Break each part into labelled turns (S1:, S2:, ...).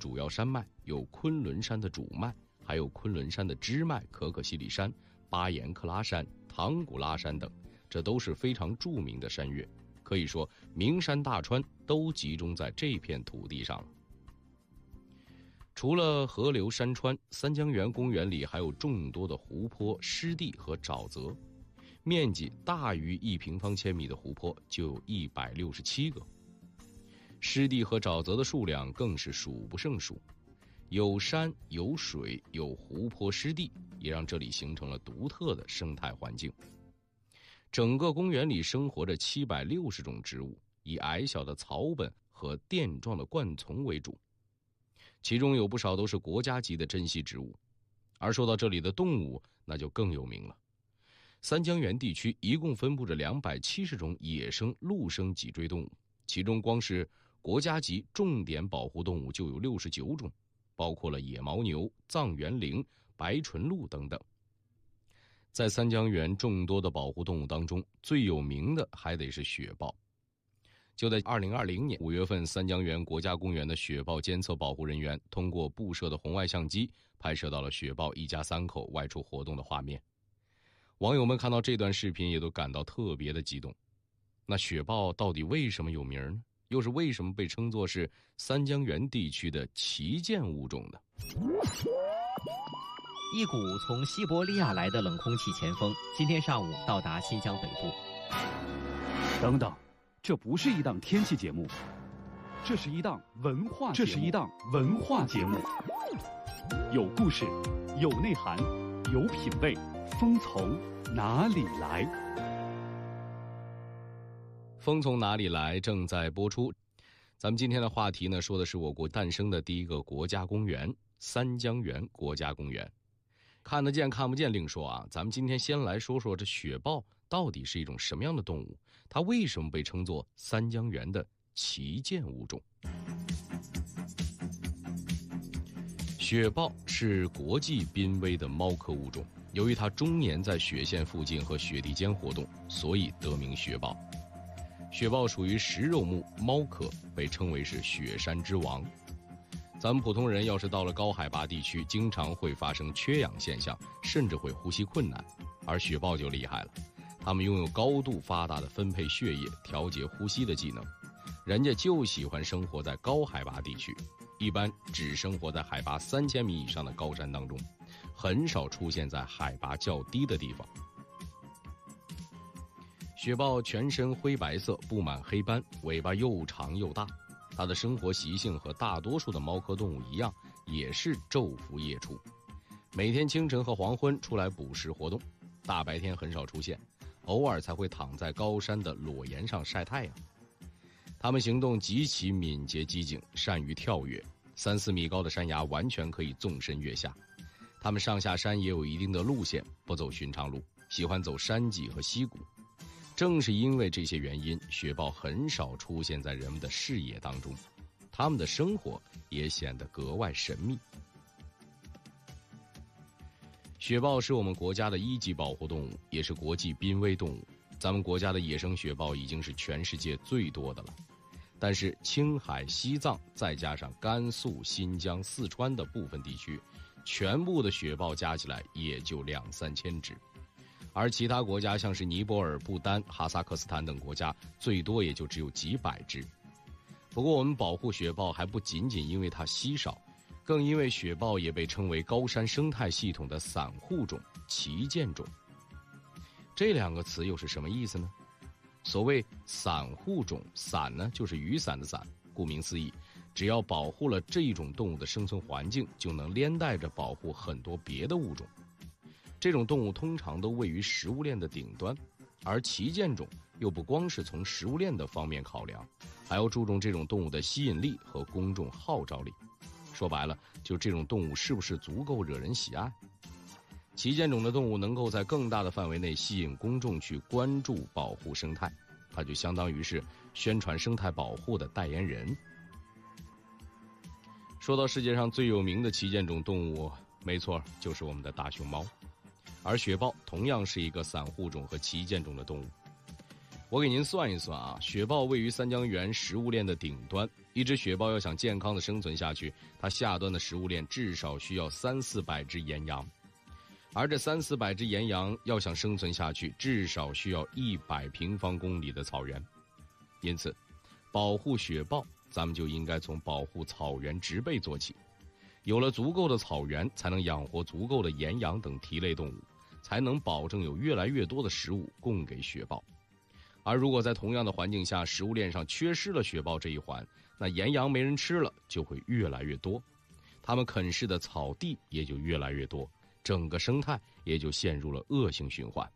S1: 主要山脉有昆仑山的主脉，还有昆仑山的支脉可可西里山、巴颜克拉山、唐古拉山等，这都是非常著名的山岳，可以说名山大川都集中在这片土地上了。除了河流山川，三江源公园里还有众多的湖泊、湿地和沼泽，面积大于1平方千米的湖泊就有167个，湿地和沼泽的数量更是数不胜数，有山有水有湖泊湿地，也让这里形成了独特的生态环境。整个公园里生活着760种植物，以矮小的草本和垫状的灌丛为主，其中有不少都是国家级的珍稀植物。而说到这里的动物，那就更有名了。三江源地区一共分布着270种野生陆生脊椎动物，其中光是国家级重点保护动物就有69种，包括了野牦牛、藏原羚、白唇鹿等等。在三江源众多的保护动物当中，最有名的还得是雪豹。就在2020年5月份，三江源国家公园的雪豹监测保护人员通过布设的红外相机拍摄到了雪豹一家3口外出活动的画面。网友们看到这段视频也都感到特别的激动。那雪豹到底为什么有名呢？又是为什么被称作是三江源地区的旗舰物种呢？
S2: 一股从西伯利亚来的冷空气前锋今天上午到达新疆北部。
S3: 等等，这不是一档天气节目，这是一档文化节目，有故事，有内涵，有品味，风从哪里来？
S1: 风从哪里来正在播出。咱们今天的话题呢，说的是我国诞生的第一个国家公园——三江源国家公园。看得见看不见另说啊，咱们今天先来说说这雪豹到底是一种什么样的动物，它为什么被称作三江源的旗舰物种。雪豹是国际濒危的猫科物种，由于它终年在雪线附近和雪地间活动，所以得名雪豹。雪豹属于食肉目猫科，被称为是雪山之王。咱们普通人要是到了高海拔地区，经常会发生缺氧现象，甚至会呼吸困难，而雪豹就厉害了，它们拥有高度发达的分配血液、调节呼吸的技能。人家就喜欢生活在高海拔地区，一般只生活在海拔3000米以上的高山当中，很少出现在海拔较低的地方。雪豹全身灰白色，布满黑斑，尾巴又长又大。它的生活习性和大多数的猫科动物一样，也是昼伏夜出，每天清晨和黄昏出来捕食活动，大白天很少出现，偶尔才会躺在高山的裸岩上晒太阳。它们行动极其敏捷机警，善于跳跃，3-4米高的山崖完全可以纵身跃下。它们上下山也有一定的路线，不走寻常路，喜欢走山脊和溪谷。正是因为这些原因，雪豹很少出现在人们的视野当中，它们的生活也显得格外神秘。雪豹是我们国家的1级保护动物，也是国际濒危动物。咱们国家的野生雪豹已经是全世界最多的了，但是青海、西藏再加上甘肃、新疆、四川的部分地区，全部的雪豹加起来也就2-3千只。而其他国家像是尼泊尔、不丹、哈萨克斯坦等国家，最多也就只有几百只。不过我们保护雪豹还不仅仅因为它稀少，更因为雪豹也被称为高山生态系统的散户种、旗舰种。这2个词又是什么意思呢？所谓散户种，伞呢就是雨伞的伞，顾名思义，只要保护了这一种动物的生存环境，就能连带着保护很多别的物种。这种动物通常都位于食物链的顶端，而旗舰种又不光是从食物链的方面考量，还要注重这种动物的吸引力和公众号召力。说白了，就这种动物是不是足够惹人喜爱。旗舰种的动物能够在更大的范围内吸引公众去关注保护生态，它就相当于是宣传生态保护的代言人。说到世界上最有名的旗舰种动物，没错，就是我们的大熊猫。而雪豹同样是一个散户种和旗舰种的动物。我给您算一算啊，雪豹位于三江源食物链的顶端， 一只雪豹要想健康的生存下去，它下端的食物链至少需要300-400只岩羊，而这300-400只岩羊要想生存下去，至少需要100平方公里的草原。因此，保护雪豹，咱们就应该从保护草原植被做起。有了足够的草原，才能养活足够的岩羊等蹄类动物，才能保证有越来越多的食物供给雪豹。而如果在同样的环境下，食物链上缺失了雪豹这一环，那岩羊没人吃了，就会越来越多，它们啃食的草地也就越来越多，整个生态也就陷入了恶性循环。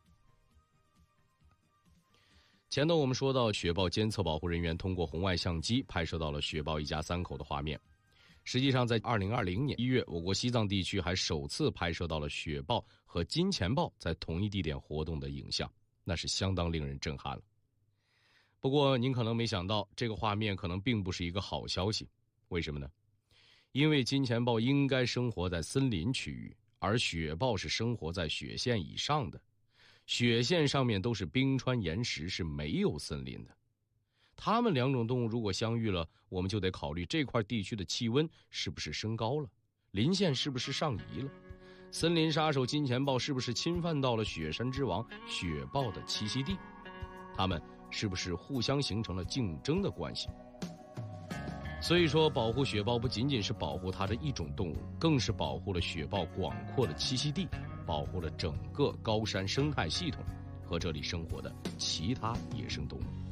S1: 前头我们说到，雪豹监测保护人员通过红外相机拍摄到了雪豹一家3口的画面。实际上在2020年1月，我国西藏地区还首次拍摄到了雪豹和金钱豹在同一地点活动的影像，那是相当令人震撼了。不过您可能没想到，这个画面可能并不是一个好消息。为什么呢？因为金钱豹应该生活在森林区域，而雪豹是生活在雪线以上的，雪线上面都是冰川岩石，是没有森林的。它们2种动物如果相遇了，我们就得考虑这块地区的气温是不是升高了，林线是不是上移了，森林杀手金钱豹是不是侵犯到了雪山之王雪豹的栖息地，它们是不是互相形成了竞争的关系。所以说，保护雪豹不仅仅是保护它的一种动物，更是保护了雪豹广阔的栖息地，保护了整个高山生态系统和这里生活的其他野生动物。